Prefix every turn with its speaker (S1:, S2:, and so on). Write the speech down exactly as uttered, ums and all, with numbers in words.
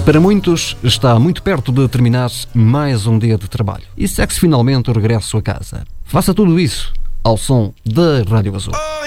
S1: Para muitos, está muito perto de terminar mais um dia de trabalho e segue-se finalmente o regresso a casa. Faça tudo isso ao som da Rádio Azul.